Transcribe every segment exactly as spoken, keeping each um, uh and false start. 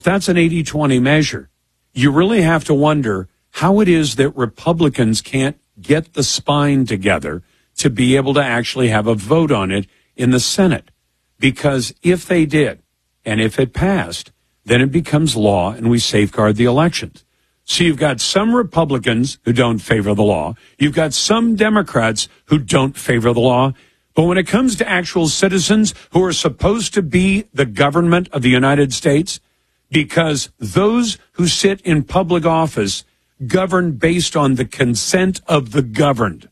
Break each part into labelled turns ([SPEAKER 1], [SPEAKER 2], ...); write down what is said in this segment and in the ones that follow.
[SPEAKER 1] That's an eighty twenty measure. You really have to wonder how it is that Republicans can't get the spine together to be able to actually have a vote on it in the Senate. Because if they did, and if it passed, then it becomes law and we safeguard the elections. So you've got some Republicans who don't favor the law. You've got some Democrats who don't favor the law. But when it comes to actual citizens who are supposed to be the government of the United States, because those who sit in public office govern based on the consent of the governed.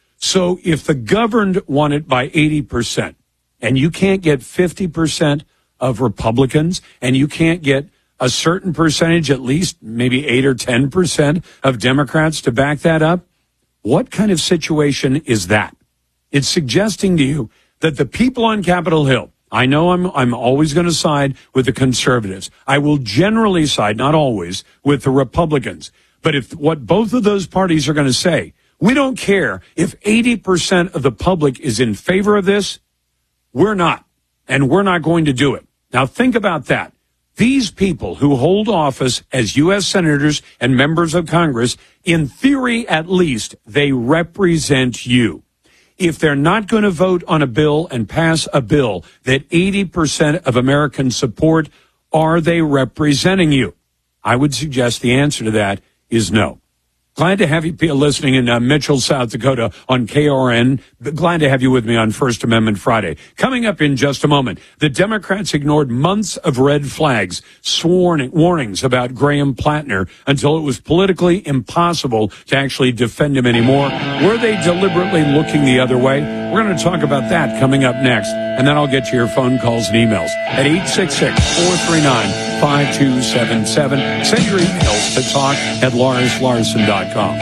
[SPEAKER 1] So if the governed want it by eighty percent, and you can't get fifty percent of Republicans, and you can't get a certain percentage, at least maybe eight or ten percent of Democrats to back that up, what kind of situation is that? It's suggesting to you that the people on Capitol Hill, I know I'm I'm always going to side with the conservatives. I will generally side, not always, with the Republicans. But if what both of those parties are going to say, we don't care if eighty percent of the public is in favor of this, we're not. And we're not going to do it. Now think about that. These people who hold office as U S senators and members of Congress, in theory at least, they represent you. If they're not going to vote on a bill and pass a bill that eighty percent of Americans support, are they representing you? I would suggest the answer to that is no. Glad to have you listening in uh, Mitchell, South Dakota on K R N. Glad to have you with me on First Amendment Friday. Coming up in just a moment, the Democrats ignored months of red flags, sworn warnings about Graham Plattner until it was politically impossible to actually defend him anymore. Were they deliberately looking the other way? We're going to talk about that coming up next, and then I'll get to your phone calls and emails at eight six six, four three nine, five two seven seven. Send your emails to talk at lars larson dot com.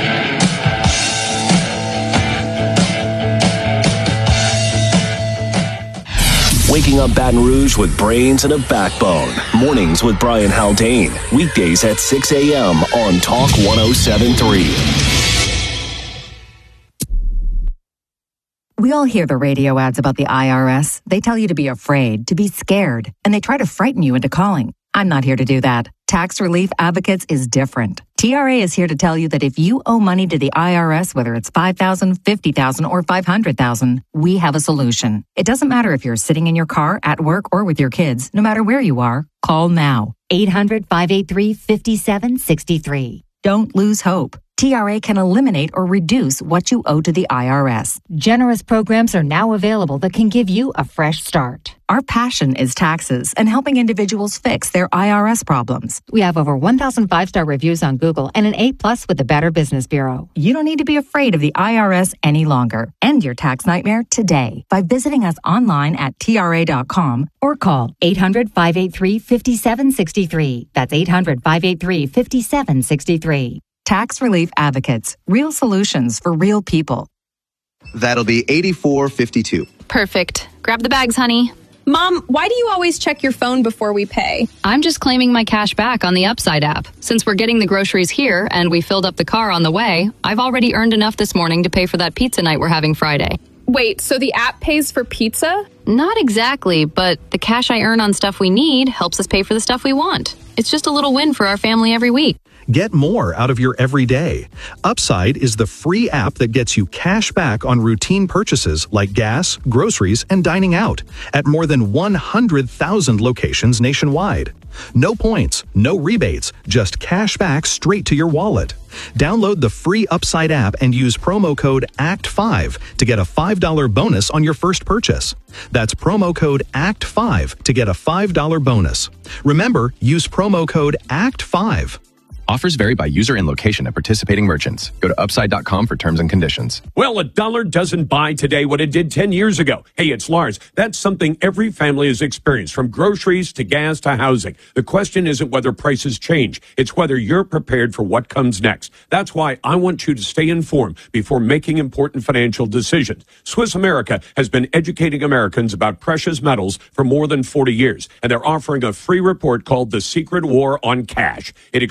[SPEAKER 2] Waking up Baton Rouge with brains and a backbone. Mornings with Brian Haldane. Weekdays at six a.m. on Talk one oh seven point three.
[SPEAKER 3] We all hear the radio ads about the I R S. They tell you to be afraid, to be scared, and they try to frighten you into calling. I'm not here to do that. Tax Relief Advocates is different. T R A is here to tell you that if you owe money to the I R S, whether it's five thousand dollars, fifty thousand dollars, or five hundred thousand dollars, we have a solution. It doesn't matter if you're sitting in your car, at work, or with your kids. No matter where you are, call now. eight hundred, five eight three, five seven six three. Don't lose hope. T R A can eliminate or reduce what you owe to the I R S. Generous programs are now available that can give you a fresh start. Our passion is taxes and helping individuals fix their I R S problems. We have over one thousand five-star reviews on Google and an A plus with the Better Business Bureau. You don't need to be afraid of the I R S any longer. End your tax nightmare today by visiting us online at T R A dot com or call eight hundred, five eight three, five seven six three. That's eight hundred, five eight three, five seven six three. Tax Relief Advocates. Real solutions for real people.
[SPEAKER 4] That'll be eighty-four fifty-two.
[SPEAKER 5] Perfect. Grab the bags, honey.
[SPEAKER 6] Mom, why do you always check your phone before we pay?
[SPEAKER 5] I'm just claiming my cash back on the Upside app. Since we're getting the groceries here and we filled up the car on the way, I've already earned enough this morning to pay for that pizza night we're having Friday.
[SPEAKER 6] Wait, so the app pays for pizza?
[SPEAKER 5] Not exactly, but the cash I earn on stuff we need helps us pay for the stuff we want. It's just a little win for our family every week.
[SPEAKER 7] Get more out of your everyday. Upside is the free app that gets you cash back on routine purchases like gas, groceries, and dining out at more than one hundred thousand locations nationwide. No points, no rebates, just cash back straight to your wallet. Download the free Upside app and use promo code A C T five to get a five dollars bonus on your first purchase. That's promo code A C T five to get a five dollars bonus. Remember, use promo code A C T five.
[SPEAKER 8] Offers vary by user and location at participating merchants. Go to upside dot com for terms and conditions.
[SPEAKER 1] Well, a dollar doesn't buy today what it did ten years ago. Hey, it's Lars. That's something every family has experienced, from groceries to gas to housing. The question isn't whether prices change. It's whether you're prepared for what comes next. That's why I want you to stay informed before making important financial decisions. Swiss America has been educating Americans about precious metals for more than forty years, and they're offering a free report called The Secret War on Cash. It explains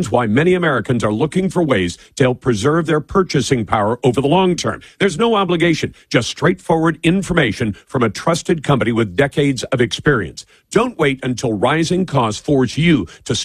[SPEAKER 1] explains why many Americans are looking for ways to help preserve their purchasing power over the long term. There's no obligation, just straightforward information from a trusted company with decades of experience. Don't wait until rising costs force you to